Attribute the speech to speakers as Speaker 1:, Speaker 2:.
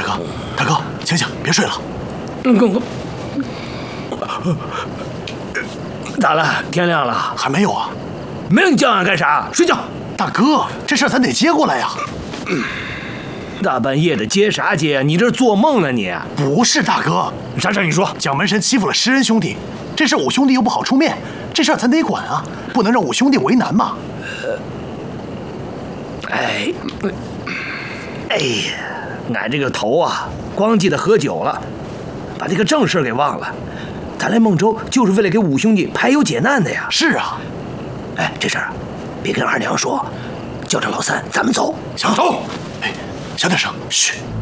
Speaker 1: 大哥，醒醒，别睡了。
Speaker 2: 咋了？天亮了？
Speaker 1: 还没有啊？
Speaker 2: 没有你叫俺干啥？睡觉。
Speaker 1: 大哥，这事儿咱得接过来呀。
Speaker 2: 大半夜的接啥接啊？你这是做梦呢你？
Speaker 1: 不是大哥，
Speaker 2: 啥事你说？
Speaker 1: 蒋门神欺负了施恩兄弟，这事五兄弟又不好出面，这事儿咱得管啊，不能让五兄弟为难嘛。
Speaker 2: 哎呀，俺这个头啊，光记得喝酒了，把这个正事给忘了。咱来孟州就是为了给五兄弟排忧解难的呀。
Speaker 1: 是啊。
Speaker 2: 哎，这事儿别跟二娘说，叫着老三，咱们走。
Speaker 1: 行，走。哎，小点声，嘘。